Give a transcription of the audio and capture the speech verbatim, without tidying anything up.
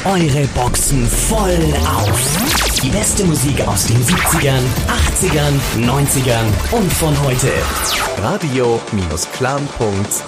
eure Boxen voll auf. Die beste Musik aus den siebzigern, achtzigern, neunzigern und von heute. radio Clan punkt